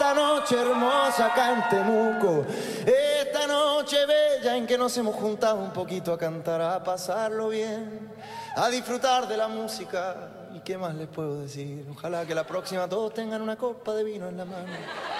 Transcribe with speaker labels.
Speaker 1: esta noche hermosa acá en Temuco, esta noche bella en que nos hemos juntado un poquito a cantar, a pasarlo bien, a disfrutar de la música. ¿Y qué más les puedo decir? Ojalá que la próxima todos tengan una copa de vino en la mano.